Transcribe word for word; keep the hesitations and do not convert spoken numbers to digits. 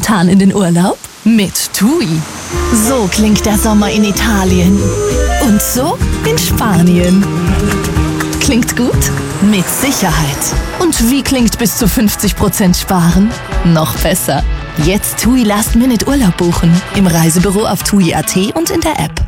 spontan in den Urlaub? Mit TUI. So klingt der Sommer in Italien. Und so in Spanien. Klingt gut? Mit Sicherheit. Und wie klingt bis zu fünfzig Prozent sparen? Noch besser. Jetzt TUI Last Minute Urlaub buchen. Im Reisebüro auf TUI punkt at und in der App.